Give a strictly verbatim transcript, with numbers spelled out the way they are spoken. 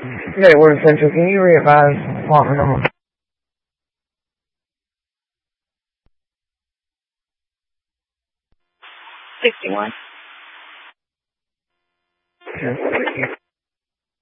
Okay, we're Central. Can you re-advise apartment number? sixty-one. Yes, thank you.